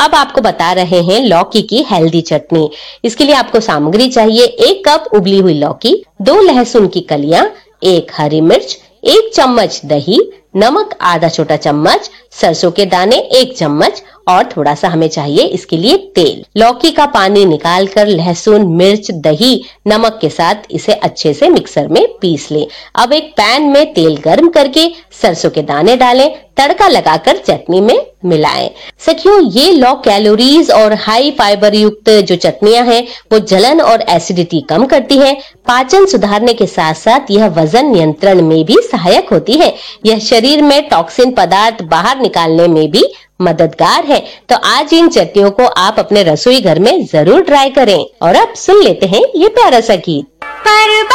अब आपको बता रहे हैं लौकी की हेल्दी चटनी। इसके लिए आपको सामग्री चाहिए 1 कप उबली हुई लौकी, 2 लहसुन की कलियां, 1 हरी मिर्च, 1 चम्मच दही, नमक आधा छोटा चम्मच, सरसों के दाने 1 चम्मच और थोड़ा सा हमें चाहिए इसके लिए तेल। लौकी का पानी निकालकर लहसुन, मिर्च, दही, नमक के साथ इसे अच्छे से मिक्सर में पीस लें। अब एक पैन में तेल गर्म करके सरसों के दाने डालें, तड़का लगाकर चटनी में मिलाएं। सखियों, ये लो कैलोरीज और हाई फाइबर युक्त जो चटनियां हैं वो जलन और एसिडिटी कम करती है। पाचन सुधारने के साथ साथ यह वजन नियंत्रण में भी सहायक होती है। यह शरीर में टॉक्सिन पदार्थ बाहर निकालने में भी मददगार है। तो आज इन चटनियों को आप अपने रसोई घर में जरूर ट्राई करें। और अब सुन लेते हैं ये प्यारा सा गीत।